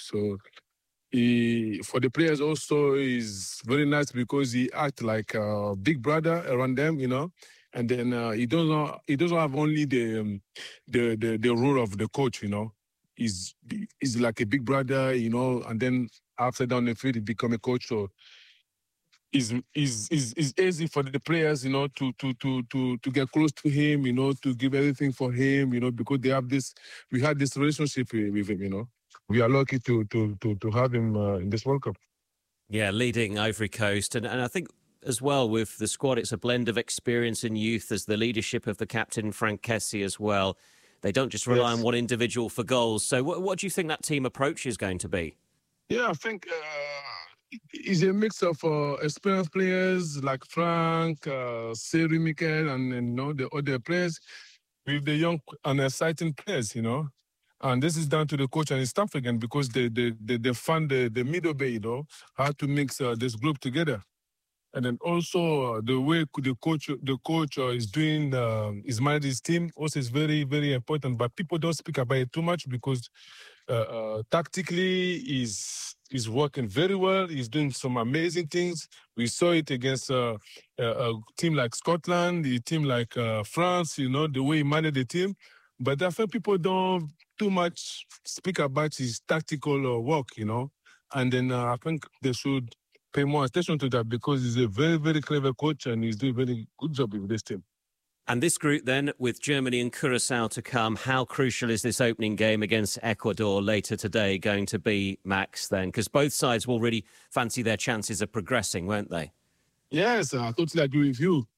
So for the players also is very nice because he act like a big brother around them, and then he doesn't have only the role of the coach, He's like a big brother, and then after down the field he become a coach. So is easy for the players, to get close to him, to give everything for him, because we had this relationship with him, We are lucky to have him in this World Cup. Yeah, leading Ivory Coast. And I think as well with the squad, it's a blend of experience and youth. There's the leadership of the captain, Frank Kessie, as well. They don't just rely on one individual for goals. So what do you think that team approach is going to be? Yeah, I think it's a mix of experienced players like Frank, Seri Mikel, and the other players with the young and exciting players, And this is down to the coach and his staff again because they found the middle way, how to mix this group together. And then also the way the coach is doing, is managing his team also is very, very important. But people don't speak about it too much because tactically he's working very well. He's doing some amazing things. We saw it against a team like Scotland, a team like France, the way he managed the team. But I think people don't too much speak about his tactical work, And then I think they should pay more attention to that because he's a very, very clever coach and he's doing a very good job with this team. And this group then, with Germany and Curacao to come, how crucial is this opening game against Ecuador later today going to be, Max, then? Because both sides will really fancy their chances of progressing, won't they? Yes, I totally agree with you.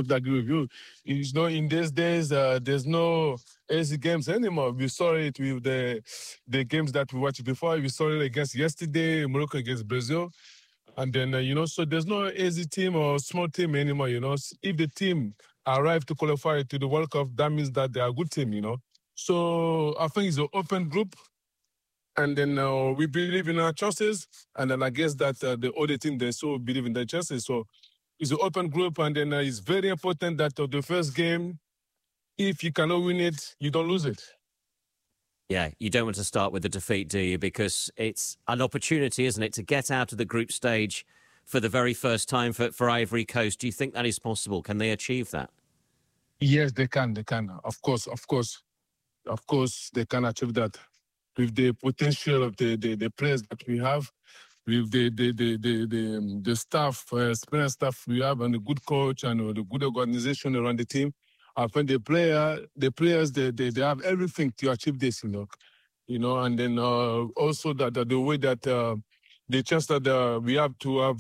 In these days, there's no easy games anymore. We saw it with the games that we watched before. We saw it against yesterday, Morocco against Brazil. And then, so there's no easy team or small team anymore, If the team arrive to qualify to the World Cup, that means that they are a good team, So I think it's an open group. And then we believe in our chances. And then I guess that the other team, they so believe in their chances. So it's an open group. And then it's very important that the first game, if you cannot win it, you don't lose it. Yeah, you don't want to start with a defeat, do you? Because it's an opportunity, isn't it, to get out of the group stage for the very first time for Ivory Coast. Do you think that is possible? Can they achieve that? Yes, they can. Of course, they can achieve that with the potential of the players that we have, with the staff, experienced staff we have, and the good coach and the good organization around the team. I think the players, they have everything to achieve this, and then also that the way that the chance that we have to have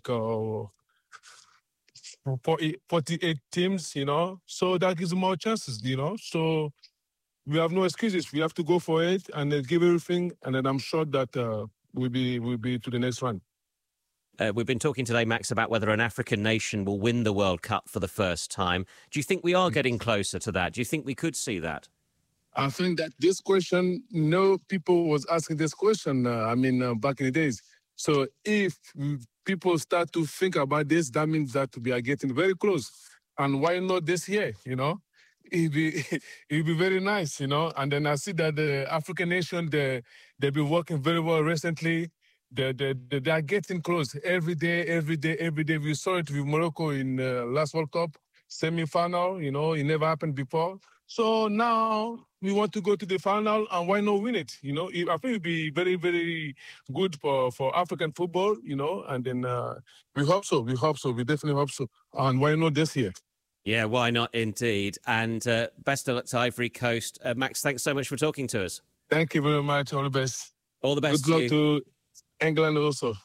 48 teams, so that gives more chances, So we have no excuses. We have to go for it and give everything, and then I'm sure that we'll be to the next round. We've been talking today, Max, about whether an African nation will win the World Cup for the first time. Do you think we are getting closer to that? Do you think we could see that? I think that this question, people was asking this question, back in the days. So if people start to think about this, that means that we are getting very close. And why not this year, It'd be very nice, And then I see that the African nation, they've been working very well recently. They are getting close every day. We saw it with Morocco in last World Cup semi-final. It never happened before. So now we want to go to the final, and why not win it? I think it'd be very, very good for African football. And then we hope so. We definitely hope so. And why not this year? Yeah, why not indeed? And best of luck to Ivory Coast. Max, thanks so much for talking to us. Thank you very much. All the best. All the best. Good luck to England also.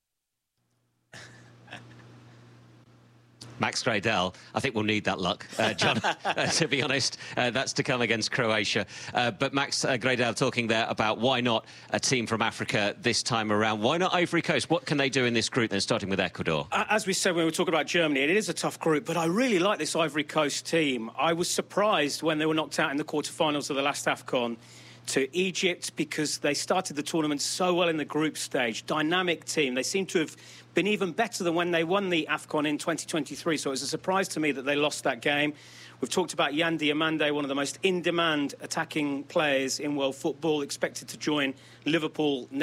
Max Gradel, I think we'll need that luck, John, to be honest. That's to come against Croatia. But Max Gradel talking there about why not a team from Africa this time around. Why not Ivory Coast? What can they do in this group then, starting with Ecuador? As we said when we were talking about Germany, it is a tough group, but I really like this Ivory Coast team. I was surprised when they were knocked out in the quarterfinals of the last AFCON to Egypt because they started the tournament so well in the group stage. Dynamic team. They seem to have been even better than when they won the AFCON in 2023. So it was a surprise to me that they lost that game. We've talked about Yan Diomande, one of the most in-demand attacking players in world football, expected to join Liverpool next